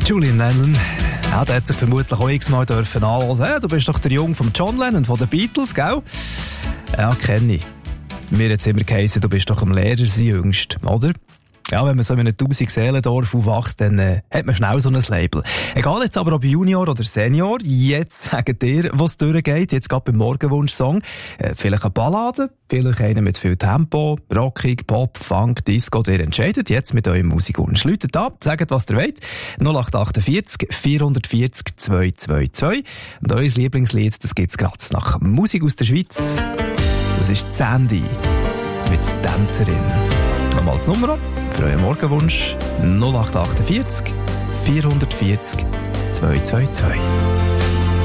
Julian Lennon. Ja, der hat sich vermutlich auch x-mal anhören. Du bist doch der Junge von John Lennon, von den Beatles, gell? Ja, kenne ich. Mir hat es immer geheißen, du bist doch am Lehrer sein Jüngst, oder? Ja, wenn man so in einem 1000-Seelendorf aufwächst, dann hat man schnell so ein Label. Egal jetzt aber ob Junior oder Senior, jetzt sagt ihr, was durchgeht, jetzt gerade beim Morgenwunsch-Song. Vielleicht eine Ballade, vielleicht eine mit viel Tempo, Rockig, Pop, Funk, Disco, ihr entscheidet jetzt mit eurem Musikwunsch. Läutet ab, sagt, was ihr wollt. 0848 440 222. Und euer Lieblingslied, das gibt's gerade nach Musik aus der Schweiz. Das ist Sandy mit Tänzerin. Nochmal das Nummer für euren Morgenwunsch 0848 440 222.